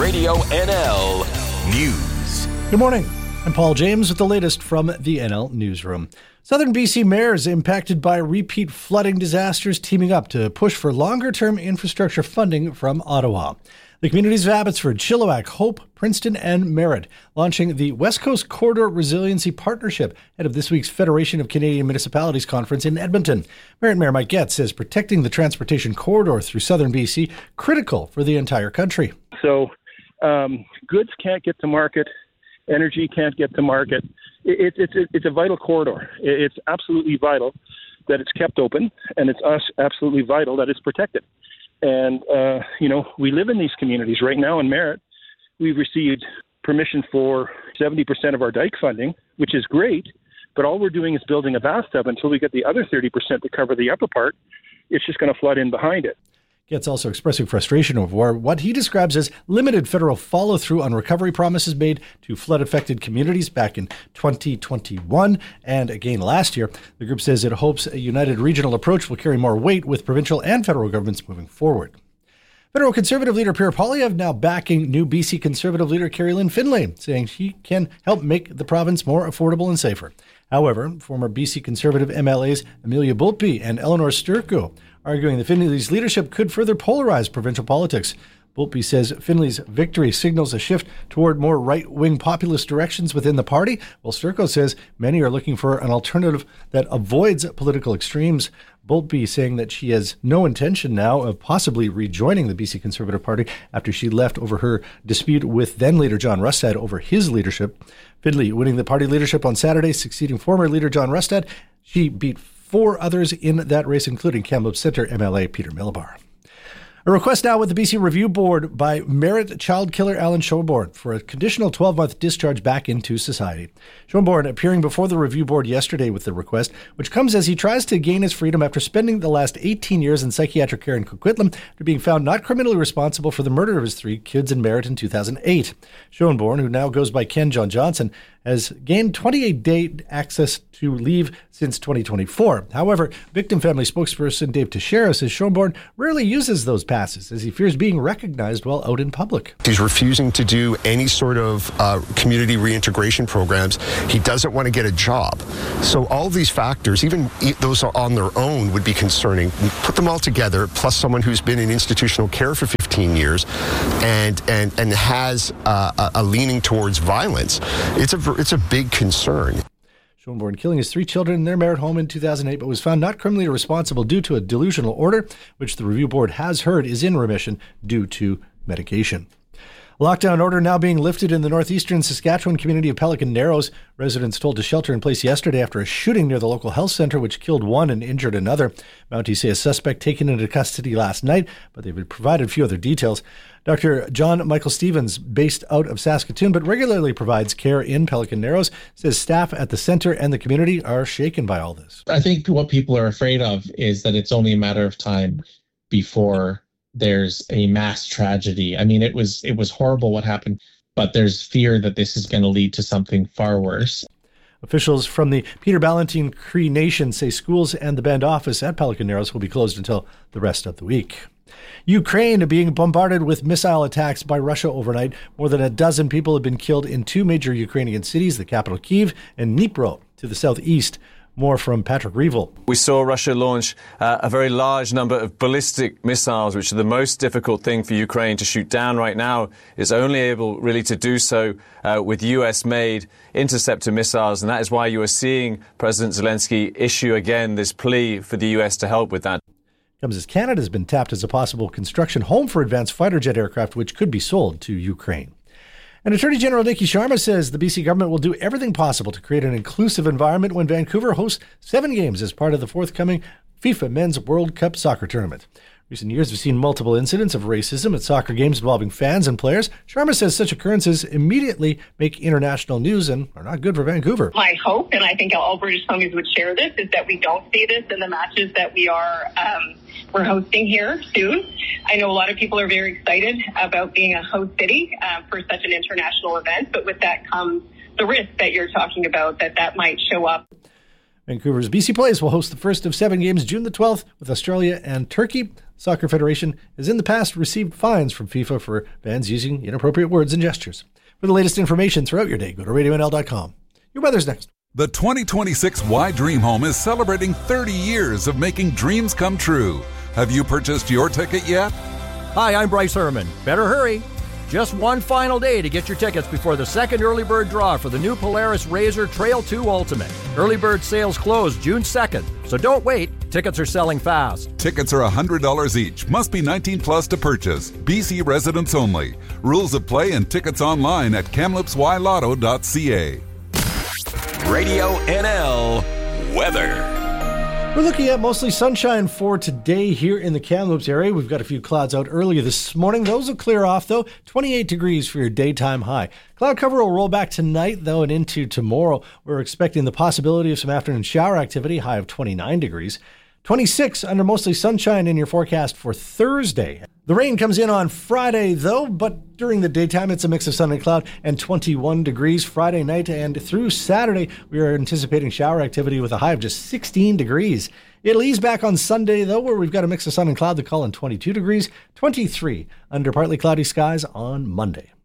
Radio NL News. Good morning. I'm Paul James with the latest from the NL Newsroom. Southern BC mayors impacted by repeat flooding disasters teaming up to push for longer-term infrastructure funding from Ottawa. The communities of Abbotsford, Chilliwack, Hope, Princeton, and Merritt launching the West Coast Corridor Resiliency Partnership ahead of this week's Federation of Canadian Municipalities conference in Edmonton. Merritt Mayor Mike Getz says protecting the transportation corridor through southern BC critical for the entire country. So goods can't get to market, energy can't get to market. It's a vital corridor. It's absolutely vital that it's kept open, and it's absolutely vital that it's protected. And, we live in these communities right now in Merritt. We've received permission for 70% of our dike funding, which is great, but all we're doing is building a bathtub until we get the other 30% to cover the upper part. It's just going to flood in behind it. Getz also expressing frustration over what he describes as limited federal follow-through on recovery promises made to flood-affected communities back in 2021 and again last year. The group says it hopes a united regional approach will carry more weight with provincial and federal governments moving forward. Federal Conservative leader Pierre Poilievre now backing new BC Conservative leader Carrie-Lynne Findlay, saying she can help make the province more affordable and safer. However, former BC Conservative MLAs Amelia Boultby and Eleanor Sturco arguing that Findlay's leadership could further polarize provincial politics. Boultby says Findlay's victory signals a shift toward more right-wing populist directions within the party, while Sturco says many are looking for an alternative that avoids political extremes. Boultby saying that she has no intention now of possibly rejoining the BC Conservative Party after she left over her dispute with then-leader John Rustad over his leadership. Findlay winning the party leadership on Saturday, succeeding former leader John Rustad. She beat 4 others in that race, including Kamloops Centre MLA Peter Millibar. A request now with the BC Review Board by Merritt child killer Alan Schoenborn for a conditional 12-month discharge back into society. Schoenborn appearing before the Review Board yesterday with the request, which comes as he tries to gain his freedom after spending the last 18 years in psychiatric care in Coquitlam after being found not criminally responsible for the murder of his 3 kids in Merritt in 2008. Schoenborn, who now goes by Ken John Johnson, has gained 28-day access to leave since 2024. However, victim family spokesperson Dave Teixeira says Schoenborn rarely uses those passes as he fears being recognized while out in public. He's refusing to do any sort of community reintegration programs. He doesn't want to get a job. So all these factors, even those on their own, would be concerning. We put them all together, plus someone who's been in institutional care for 15 years and has a leaning towards violence. It's a big concern. Schoenborn killing his 3 children in their Merritt home in 2008, but was found not criminally responsible due to a delusional order, which the Review Board has heard is in remission due to medication. A lockdown order now being lifted in the northeastern Saskatchewan community of Pelican Narrows. Residents told to shelter in place yesterday after a shooting near the local health centre, which killed 1 and injured another. Mounties say a suspect taken into custody last night, but they've provided few other details. Dr. John Michael Stevens, based out of Saskatoon, but regularly provides care in Pelican Narrows, says staff at the centre and the community are shaken by all this. I think what people are afraid of is that it's only a matter of time before there's a mass tragedy. I mean, it was horrible what happened, but there's fear that this is going to lead to something far worse. Officials from the Peter Ballantine Cree Nation say schools and the band office at Pelican Narrows will be closed until the rest of the week. Ukraine being bombarded with missile attacks by Russia overnight. More than a dozen people have been killed in 2 major Ukrainian cities, the capital Kyiv and Dnipro to the southeast. More from Patrick Reevell. We saw Russia launch a very large number of ballistic missiles, which are the most difficult thing for Ukraine to shoot down right now. It's only able really to do so with US-made interceptor missiles, and that is why you are seeing President Zelensky issue again this plea for the US to help with that. Comes as Canada has been tapped as a possible construction home for advanced fighter jet aircraft, which could be sold to Ukraine. And Attorney General Nikki Sharma says the BC government will do everything possible to create an inclusive environment when Vancouver hosts 7 games as part of the forthcoming FIFA Men's World Cup soccer tournament. Recent years have seen multiple incidents of racism at soccer games involving fans and players. Sharma says such occurrences immediately make international news and are not good for Vancouver. My hope, and I think all British Columbians would share this, is that we don't see this in the matches that we're hosting here soon. I know a lot of people are very excited about being a host city for such an international event, but with that comes the risk that you're talking about, that might show up. Vancouver's BC Plays will host the first of 7 games June the 12th with Australia and Turkey. Soccer Federation has in the past received fines from FIFA for fans using inappropriate words and gestures. For the latest information throughout your day, go to RadioNL.com. Your weather's next. The 2026 Y Dream Home is celebrating 30 years of making dreams come true. Have you purchased your ticket yet? Hi, I'm Bryce Herman. Better hurry. Just one final day to get your tickets before the second early bird draw for the new Polaris RZR Trail 2 Ultimate. Early bird sales close June 2nd, so don't wait. Tickets are selling fast. Tickets are $100 each. Must be 19 plus to purchase. BC residents only. Rules of play and tickets online at kamloops-ylotto.ca. Radio NL weather. We're looking at mostly sunshine for today here in the Kamloops area. We've got a few clouds out earlier this morning. Those will clear off, though. 28 degrees for your daytime high. Cloud cover will roll back tonight, though, and into tomorrow. We're expecting the possibility of some afternoon shower activity, high of 29 degrees. 26 under mostly sunshine in your forecast for Thursday. The rain comes in on Friday, though, but during the daytime, it's a mix of sun and cloud, and 21 degrees Friday night. And through Saturday, we are anticipating shower activity with a high of just 16 degrees. It'll ease back on Sunday, though, where we've got a mix of sun and cloud, the call in 22 degrees, 23 under partly cloudy skies on Monday.